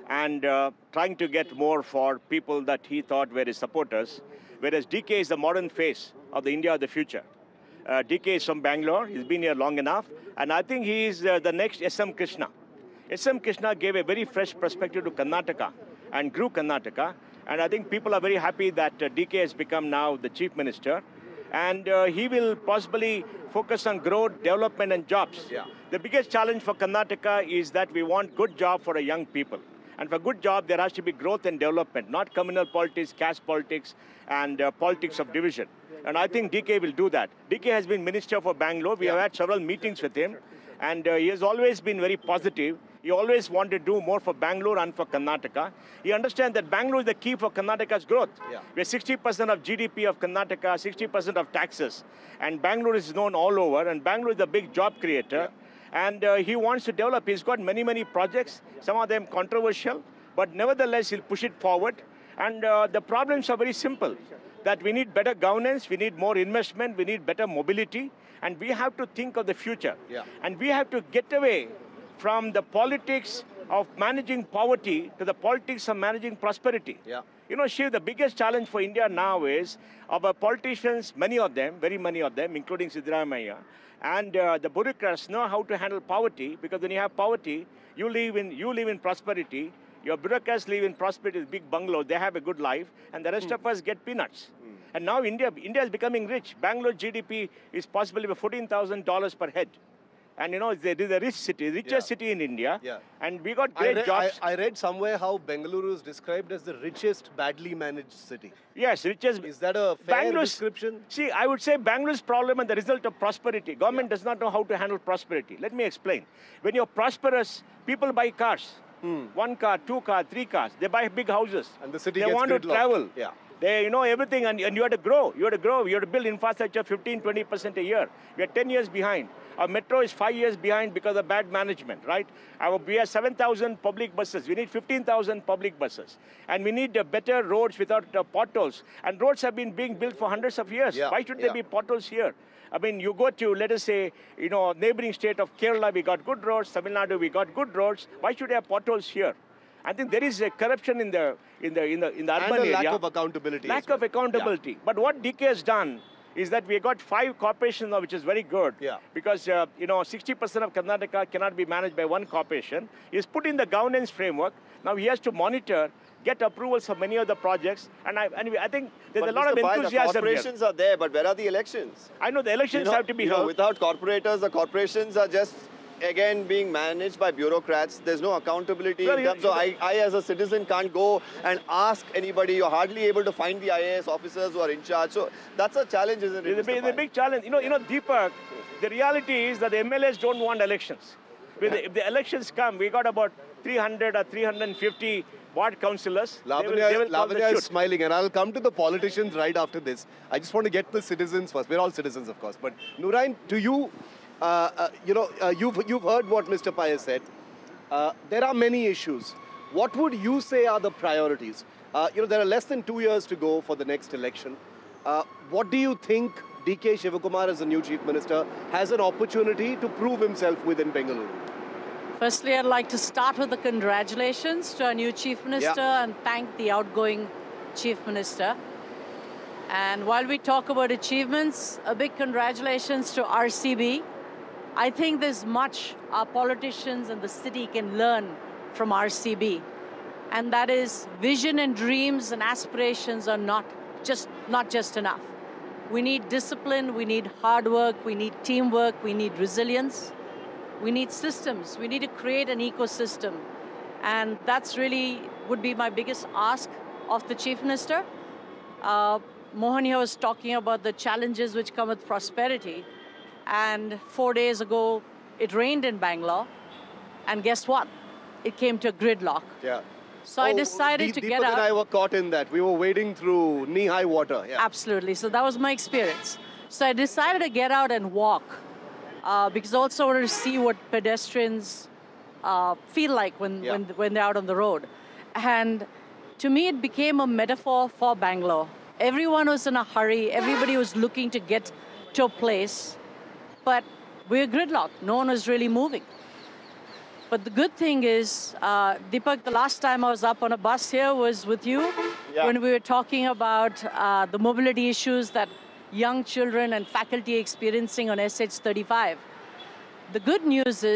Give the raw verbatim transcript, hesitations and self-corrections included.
and uh, trying to get more for people that he thought were his supporters, whereas D K is the modern face of the India of the future. Uh, D K is from Bangalore, he's been here long enough, and I think he is uh, the next S M Krishna. S M Krishna gave a very fresh perspective to Karnataka and grew Karnataka, and I think people are very happy that uh, D K has become now the chief minister, and uh, he will possibly focus on growth, development, and jobs. Yeah. The biggest challenge for Karnataka is that we want good job for a young people. And for good job, there has to be growth and development, not communal politics, caste politics, and uh, politics of division. And I think D K will do that. D K has been minister for Bangalore. We yeah. have had several meetings with him, and uh, he has always been very positive. He always wanted to do more for Bangalore and for Karnataka. He understands that Bangalore is the key for Karnataka's growth. Yeah. We're sixty percent of G D P of Karnataka, sixty percent of taxes. And Bangalore is known all over, and Bangalore is a big job creator. Yeah. And uh, he wants to develop. He's got many, many projects, some of them controversial, but nevertheless, he'll push it forward. And uh, the problems are very simple, that we need better governance, we need more investment, we need better mobility, and we have to think of the future. Yeah. And we have to get away from the politics of managing poverty to the politics of managing prosperity. Yeah. You know, Shiv, the biggest challenge for India now is our politicians, many of them, very many of them, including Siddaramaiah, and uh, the bureaucrats know how to handle poverty, because when you have poverty, you live in, you live in prosperity, your bureaucrats live in prosperity, big bungalows, they have a good life, and the rest mm. of us get peanuts. Mm. And now India, India is becoming rich. Bangalore G D P is possibly fourteen thousand dollars per head. And you know, it is a rich city, richest yeah. city in India. Yeah. And we got great I read, jobs. I, I read somewhere how Bengaluru is described as the richest, badly managed city. Yes, richest. Is that a fair description? See, I would say Bangalore's problem and the result of prosperity. Government yeah. does not know how to handle prosperity. Let me explain. When you're prosperous, people buy cars. Hmm. One car, two cars, three cars. They buy big houses. And the city They gets want to travel. Yeah. They, you know, everything, and, and you have to grow. You have to grow. You have to build infrastructure fifteen, twenty percent a year. We are ten years behind. Our metro is five years behind because of bad management, right? Our, we have seven thousand public buses. We need fifteen thousand public buses. And we need uh, better roads without uh, potholes. And roads have been being built for hundreds of years. Yeah. Why should yeah. there be potholes here? I mean, you go to, let us say, you know, neighboring state of Kerala, we got good roads. Tamil Nadu, we got good roads. Why should there have potholes here? I think there is a corruption in the in the in the in the urban area. And a lack of accountability. Lack of accountability. Yeah. But what D K has done is that we got five corporations now, which is very good. Yeah. Because uh, you know, sixty percent of Karnataka cannot be managed by one corporation. He's put in the governance framework. Now he has to monitor, get approvals for many of the projects, and I and I think there's but a lot Mister of Pai, enthusiasm the corporations here. are there, but where are the elections? I know the elections you know, have to be you held. know, without corporators, the corporations are just again being managed by bureaucrats. There's no accountability well, in terms you, of I, I as a citizen can't go and ask anybody. You're hardly able to find the I A S officers who are in charge. So that's a challenge, isn't it? It's a, big, it's a big challenge. You know, you know, Deepak, the reality is that the M L As don't want elections. If the, if the elections come, we got about three hundred or three hundred fifty ward councillors. Lavanya, they will, they will Lavanya is smiling, and I'll come to the politicians right after this. I just want to get the citizens first. We're all citizens, of course. But Noorine, to you, Uh, uh, you know, uh, you've, you've heard what Mister Pai has said. Uh, there are many issues. What would you say are the priorities? Uh, you know, there are less than two years to go for the next election. Uh, what do you think D K Shivakumar, as the new Chief Minister, has an opportunity to prove himself within Bengaluru? Firstly, I'd like to start with the congratulations to our new Chief Minister yeah. and thank the outgoing Chief Minister. And while we talk about achievements, a big congratulations to R C B. I think there's much our politicians and the city can learn from R C B. And that is vision and dreams and aspirations are not just, not just enough. We need discipline, we need hard work, we need teamwork, we need resilience. We need systems, we need to create an ecosystem. And that's really would be my biggest ask of the Chief Minister. Uh, Mohan here was talking about the challenges which come with prosperity. And four days ago, it rained in Bangalore. And guess what? It came to a gridlock. Yeah. So oh, I decided Deep, to Deepak get out. and I were caught in that. We were wading through knee-high water. Yeah. Absolutely. So that was my experience. So I decided to get out and walk. Uh, because I also wanted to see what pedestrians uh, feel like when, yeah. when, when they're out on the road. And to me, it became a metaphor for Bangalore. Everyone was in a hurry. Everybody was looking to get to a place. But we're gridlocked. No one was really moving. But the good thing is, uh, Deepak, the last time I was up on a bus here was with you Yeah. when we were talking about uh, the mobility issues that young children and faculty are experiencing on S H thirty-five. The good news is